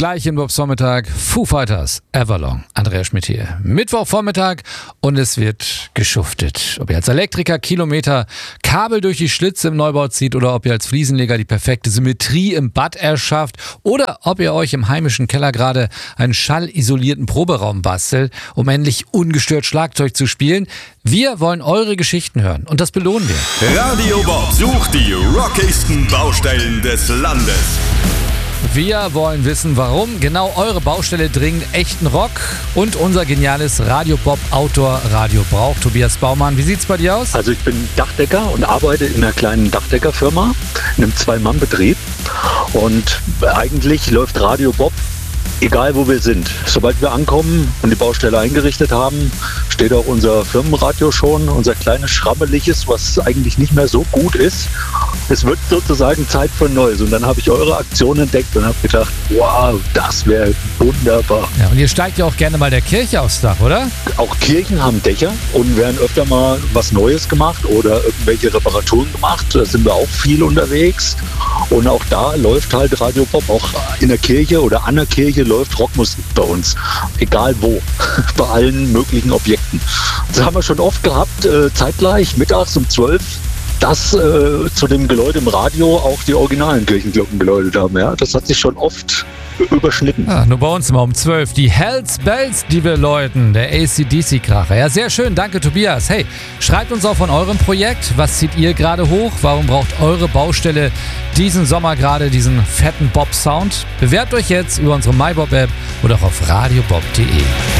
gleich im Bobsvormittag Foo Fighters, Everlong. Andreas Schmidt hier. Mittwochvormittag und es wird geschuftet. Ob ihr als Elektriker Kilometer Kabel durch die Schlitze im Neubau zieht oder ob ihr als Fliesenleger die perfekte Symmetrie im Bad erschafft oder ob ihr euch im heimischen Keller gerade einen schallisolierten Proberaum bastelt, um endlich ungestört Schlagzeug zu spielen. Wir wollen eure Geschichten hören und das belohnen wir. Radio Bob sucht die rockigsten Baustellen des Landes. Wir wollen wissen, warum genau eure Baustelle dringend echten Rock und unser geniales Radio Bob Outdoor Radio braucht. Tobias Baumann, wie sieht's bei dir aus? Also ich bin Dachdecker und arbeite in einer kleinen Dachdeckerfirma, in einem 2-Mann-Betrieb. Und eigentlich läuft Radio Bob, egal wo wir sind. Sobald wir ankommen und die Baustelle eingerichtet haben, steht auch unser Firmenradio schon, unser kleines Schrammeliges, was eigentlich nicht mehr so gut ist. Es wird sozusagen Zeit für Neues. Und dann habe ich eure Aktion entdeckt und habe gedacht, wow, das wäre wunderbar. Ja, und ihr steigt ja auch gerne mal der Kirche aufs Dach, oder? Auch Kirchen haben Dächer und werden öfter mal was Neues gemacht oder irgendwelche Reparaturen gemacht. Da sind wir auch viel unterwegs. Und auch da läuft halt Radio Bob. Auch in der Kirche oder an der Kirche läuft Rockmusik bei uns. Egal wo. Bei allen möglichen Objekten. Das haben wir schon oft gehabt, zeitgleich, mittags um 12, dass zu dem Geläut im Radio auch die originalen Kirchenglocken geläutet haben. Ja? Das hat sich schon oft überschnitten. Ja, nur bei uns mal um 12. Die Hells Bells, die wir läuten. Der AC/DC-Kracher. Ja, sehr schön. Danke, Tobias. Hey, schreibt uns auch von eurem Projekt. Was zieht ihr gerade hoch? Warum braucht eure Baustelle diesen Sommer gerade diesen fetten Bob-Sound? Bewerbt euch jetzt über unsere MyBob-App oder auch auf radiobob.de.